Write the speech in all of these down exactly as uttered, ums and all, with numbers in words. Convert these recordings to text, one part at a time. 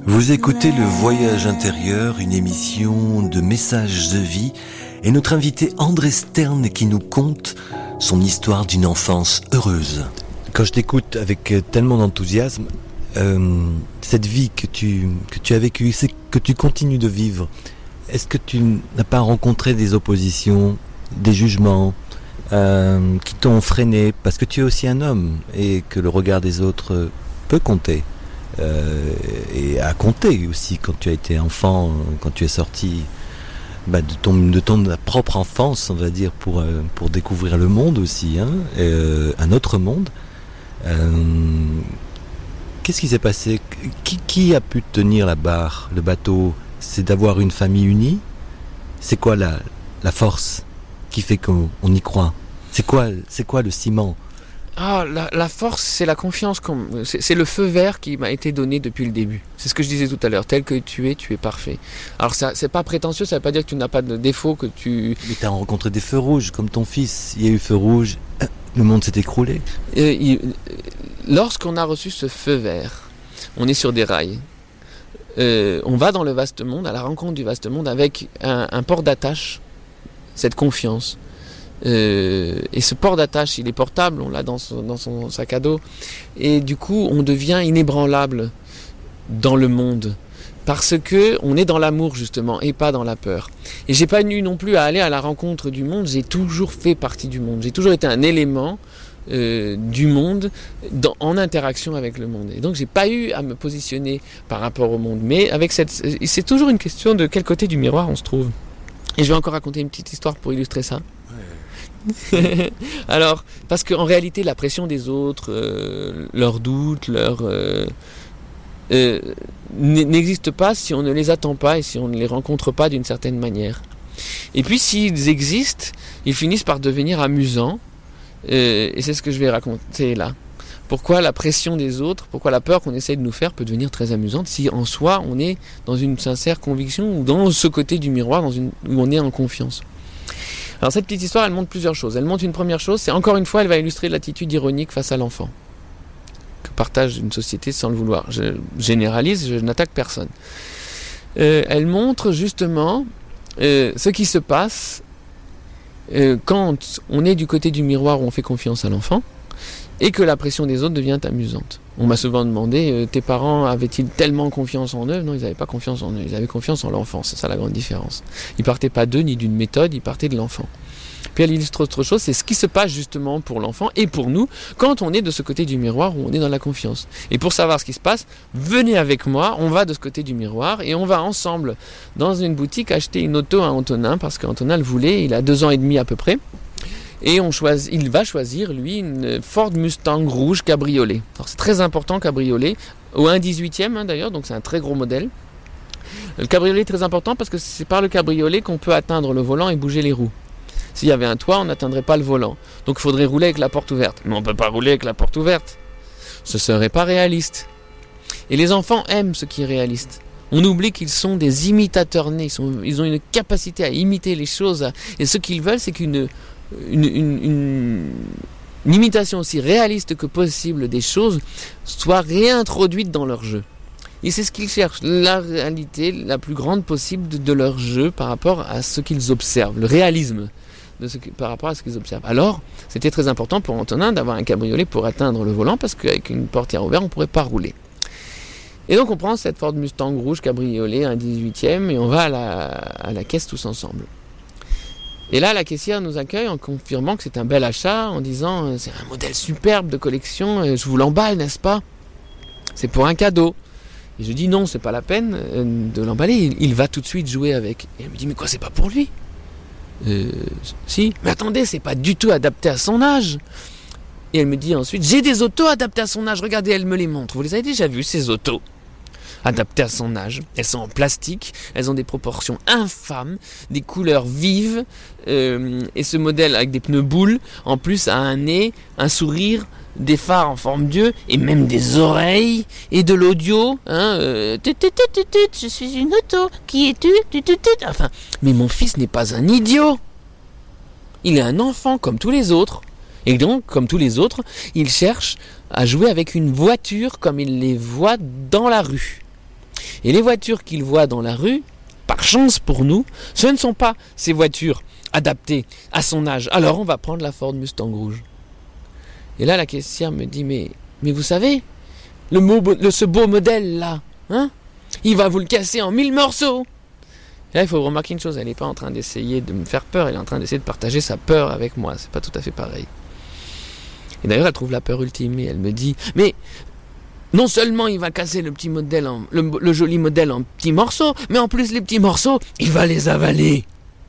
Vous écoutez Le Voyage intérieur, une émission de messages de vie, et notre invité André Stern qui nous conte son histoire d'une enfance heureuse. Quand je t'écoute avec tellement d'enthousiasme, euh, cette vie que tu, que tu as vécue, c'est que tu continues de vivre, est-ce que tu n'as pas rencontré des oppositions, des jugements euh, qui t'ont freiné, parce que tu es aussi un homme et que le regard des autres peut compter? Euh, et à compter aussi quand tu as été enfant, quand tu es sorti bah, de, ton, de ton propre enfance, on va dire, pour, euh, pour découvrir le monde aussi, hein, euh, un autre monde. Euh, qu'est-ce qui s'est passé? qui, qui a pu tenir la barre, le bateau? C'est d'avoir une famille unie? C'est quoi la, la force qui fait qu'on on y croit? C'est quoi, c'est quoi le ciment? Ah, la, la force, c'est la confiance. C'est, c'est le feu vert qui m'a été donné depuis le début. C'est ce que je disais tout à l'heure. Tel que tu es, tu es parfait. Alors, ça, c'est pas prétentieux, ça veut pas dire que tu n'as pas de défaut, que tu... Mais tu as rencontré des feux rouges, comme ton fils. Il y a eu feu rouge, le monde s'est écroulé. Euh, il, lorsqu'on a reçu ce feu vert, on est sur des rails. Euh, on va dans le vaste monde, à la rencontre du vaste monde, avec un, un port d'attache, cette confiance. Euh, et ce port d'attache, il est portable, on l'a dans son, dans son sac à dos, et du coup on devient inébranlable dans le monde parce que on est dans l'amour justement et pas dans la peur. Et j'ai pas eu non plus à aller à la rencontre du monde, j'ai toujours fait partie du monde, j'ai toujours été un élément euh, du monde dans, en interaction avec le monde, et donc j'ai pas eu à me positionner par rapport au monde, mais avec cette, c'est toujours une question de quel côté du miroir on se trouve. Et je vais encore raconter une petite histoire pour illustrer ça. Alors, parce qu'en réalité, la pression des autres, euh, leurs doutes, leurs euh, euh, n'existe pas si on ne les attend pas et si on ne les rencontre pas d'une certaine manière. Et puis, s'ils existent, ils finissent par devenir amusants. Euh, et c'est ce que je vais raconter là. Pourquoi la pression des autres, pourquoi la peur qu'on essaie de nous faire peut devenir très amusante si en soi on est dans une sincère conviction ou dans ce côté du miroir dans une, où on est en confiance. Alors cette petite histoire, elle montre plusieurs choses. Elle montre une première chose, c'est encore une fois, elle va illustrer l'attitude ironique face à l'enfant que partage une société sans le vouloir. Je généralise, je n'attaque personne. Euh, elle montre justement euh, ce qui se passe euh, quand on est du côté du miroir où on fait confiance à l'enfant et que la pression des autres devient amusante. On m'a souvent demandé, euh, tes parents avaient-ils tellement confiance en eux? Non, ils n'avaient pas confiance en eux, ils avaient confiance en l'enfant, c'est ça la grande différence. Ils partaient pas d'eux ni d'une méthode, ils partaient de l'enfant. Puis elle illustre autre chose, c'est ce qui se passe justement pour l'enfant et pour nous quand on est de ce côté du miroir où on est dans la confiance. Et pour savoir ce qui se passe, venez avec moi, on va de ce côté du miroir et on va ensemble dans une boutique acheter une auto à Antonin parce qu'Antonin le voulait, il a deux ans et demi à peu près. Et on choisit, il va choisir, lui, une Ford Mustang rouge cabriolet. Alors c'est très important, cabriolet, au un dix-huitième hein, d'ailleurs, donc c'est un très gros modèle. Le cabriolet est très important parce que c'est par le cabriolet qu'on peut atteindre le volant et bouger les roues. S'il y avait un toit, on n'atteindrait pas le volant. Donc il faudrait rouler avec la porte ouverte. Mais on ne peut pas rouler avec la porte ouverte. Ce ne serait pas réaliste. Et les enfants aiment ce qui est réaliste. On oublie qu'ils sont des imitateurs nés. Ils, sont, ils ont une capacité à imiter les choses. Et ce qu'ils veulent, c'est qu'une... Une, une, une, une imitation aussi réaliste que possible des choses soit réintroduite dans leur jeu. Et c'est ce qu'ils cherchent, la réalité la plus grande possible de, de leur jeu par rapport à ce qu'ils observent, le réalisme de ce, par rapport à ce qu'ils observent. Alors, c'était très important pour Antonin d'avoir un cabriolet pour atteindre le volant parce qu'avec une portière ouverte, on ne pourrait pas rouler. Et donc on prend cette Ford Mustang rouge cabriolet, un dix-huitième, et on va à la, à la caisse tous ensemble. Et là, la caissière nous accueille en confirmant que c'est un bel achat, en disant « c'est un modèle superbe de collection, je vous l'emballe, n'est-ce pas? C'est pour un cadeau. » Et je dis « non, c'est pas la peine de l'emballer, il, il va tout de suite jouer avec. » Et elle me dit « mais quoi, c'est pas pour lui ?»« Euh, si, mais attendez, c'est pas du tout adapté à son âge. » Et elle me dit ensuite « j'ai des autos adaptées à son âge, regardez, elle me les montre. Vous les avez déjà vues, ces autos ? Adaptées à son âge, elles sont en plastique, elles ont des proportions infâmes, des couleurs vives, euh, et ce modèle avec des pneus boules, en plus a un nez, un sourire, des phares en forme d'yeux, et même des oreilles, et de l'audio, hein, euh, tut, tut, tut, tut, tut, je suis une auto, qui es-tu, tut, tut, tut. Enfin, mais mon fils n'est pas un idiot, il est un enfant comme tous les autres, et donc, comme tous les autres, il cherche à jouer avec une voiture comme il les voit dans la rue. Et les voitures qu'il voit dans la rue, par chance pour nous, ce ne sont pas ces voitures adaptées à son âge. Alors on va prendre la Ford Mustang rouge. Et là la caissière me dit, mais, mais vous savez, le, mot, le ce beau modèle là, hein, il va vous le casser en mille morceaux. Et là il faut remarquer une chose, elle n'est pas en train d'essayer de me faire peur, elle est en train d'essayer de partager sa peur avec moi. C'est pas tout à fait pareil. Et d'ailleurs elle trouve la peur ultime et elle me dit, mais non seulement il va casser le petit modèle, en, le, le joli modèle en petits morceaux, mais en plus les petits morceaux, il va les avaler.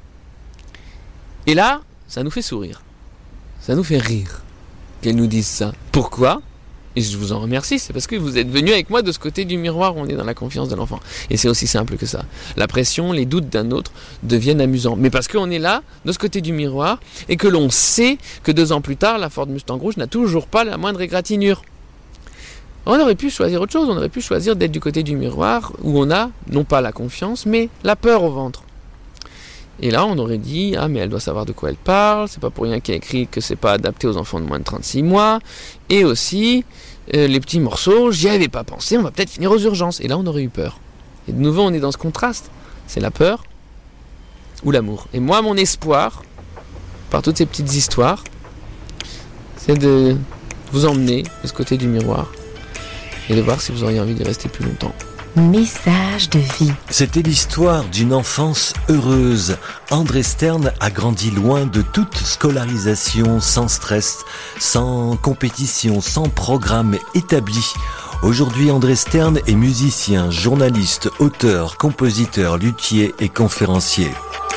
Et là, ça nous fait sourire. Ça nous fait rire qu'elle nous dise ça. Pourquoi ? Et je vous en remercie, c'est parce que vous êtes venus avec moi de ce côté du miroir où on est dans la confiance de l'enfant. Et c'est aussi simple que ça. La pression, les doutes d'un autre deviennent amusants. Mais parce qu'on est là, de ce côté du miroir, et que l'on sait que deux ans plus tard, la Ford Mustang rouge n'a toujours pas la moindre égratignure. On aurait pu choisir autre chose, on aurait pu choisir d'être du côté du miroir où on a, non pas la confiance, mais la peur au ventre. Et là, on aurait dit, ah mais elle doit savoir de quoi elle parle, c'est pas pour rien qu'elle a écrit que c'est pas adapté aux enfants de moins de trente-six mois, et aussi, euh, les petits morceaux, j'y avais pas pensé, on va peut-être finir aux urgences. Et là, on aurait eu peur. Et de nouveau, on est dans ce contraste, c'est la peur ou l'amour. Et moi, mon espoir, par toutes ces petites histoires, c'est de vous emmener de ce côté du miroir, et de voir si vous auriez envie d'y rester plus longtemps. Message de vie. C'était l'histoire d'une enfance heureuse. André Stern a grandi loin de toute scolarisation, sans stress, sans compétition, sans programme établi. Aujourd'hui, André Stern est musicien, journaliste, auteur, compositeur, luthier et conférencier.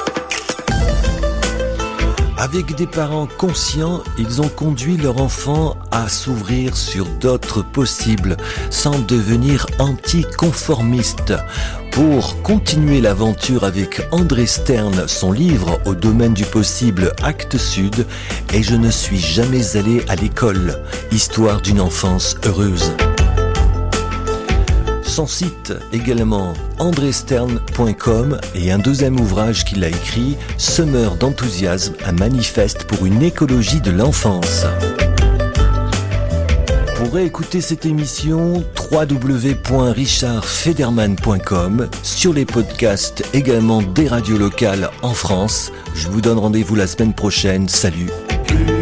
Avec des parents conscients, ils ont conduit leur enfant à s'ouvrir sur d'autres possibles, sans devenir anticonformistes. Pour continuer l'aventure avec André Stern, son livre au domaine du possible Actes Sud, et je ne suis jamais allé à l'école, histoire d'une enfance heureuse. Son site également andré stern point com et un deuxième ouvrage qu'il a écrit, Semeur d'enthousiasme, un manifeste pour une écologie de l'enfance. Pour réécouter cette émission, w w w point richard federman point com, sur les podcasts également des radios locales en France. Je vous donne rendez-vous la semaine prochaine. Salut.